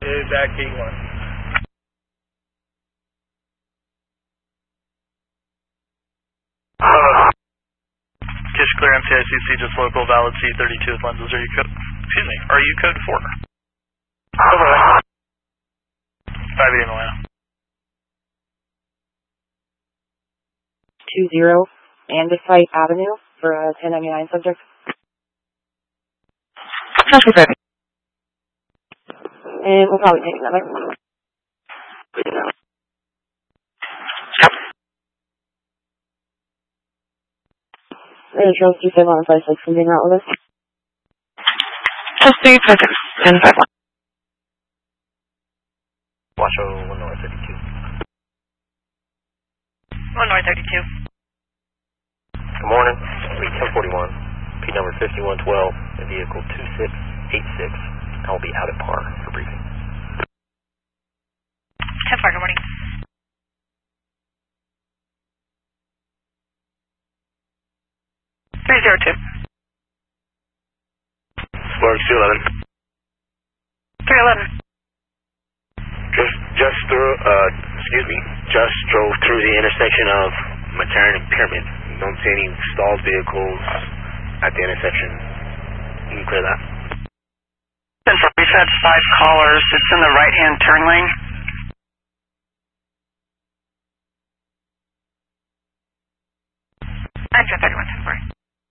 Back 81. Kish clear MTICC, just local, valid C32 with lenses. Are you code? Excuse me. Are you code 4? Over. 580 Atlanta. 20 Andesite Avenue for a 1099 subject. And we'll probably take another. Really Charles 27156 from being out with us. Just 356 and 51. Washoe 1 North 32. 1 North 32. Good morning. 1041. P number 5112 and vehicle 2686. I'll be out at par for briefing. 10-4, good morning. .302. Spark 211. 311. Just drove through the intersection of Matern and Pyramid. Don't see any stalled vehicles at the intersection. You can clear that. We've had 5 callers. It's in the right-hand turn lane. Exit 31, 10-4.